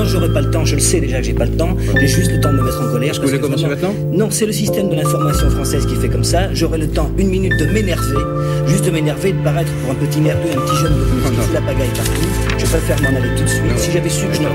quand j'aurai pas le temps, je le sais déjà que j'ai pas le temps, j'ai juste le temps de me mettre en colère. Est-ce que vous voulez commencer maintenant ? Non, c'est le système de l'information française qui fait comme ça. J'aurai le temps, 1 minute, de m'énerver, juste de m'énerver, de paraître pour un petit merdeux, un petit jeune qui fout la pagaille partout. Je préfère m'en aller tout de suite. Si j'avais su que je n'aurais